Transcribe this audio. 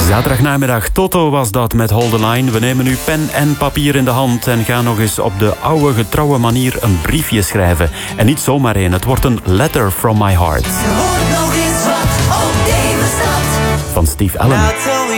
Zaterdagnamiddag, Toto was dat met Hold the Line. We nemen nu pen en papier in de hand en gaan nog eens op de oude getrouwe manier een briefje schrijven. En niet zomaar één, het wordt een letter from my heart. Ze hoort nog eens wat op deze stad. Van Steve Allen.